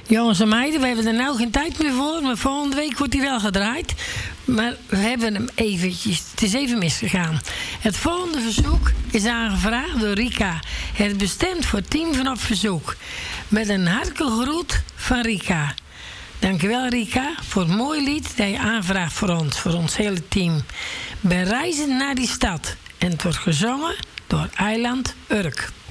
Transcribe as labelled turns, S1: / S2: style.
S1: Jongens en meiden, we hebben er nou geen tijd meer voor. Maar volgende week wordt hij wel gedraaid. Maar we hebben hem eventjes... Het is even misgegaan. Het volgende verzoek is aangevraagd door Rika. Het is bestemd voor Team van Op Verzoek. Met een hartelijke groet van Rika. Dankjewel Rika voor het mooie lied dat je aanvraagt voor ons hele team. Ben reizend naar die stad. En het wordt gezongen door Eiland Urk.